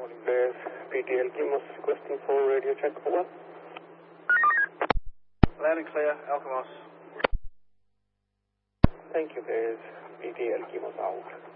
morning, Bears. PT Alkimos requesting for radio check. Over. Loud and clear, Alkimos. Thank you, Bears. PT Alkimos out.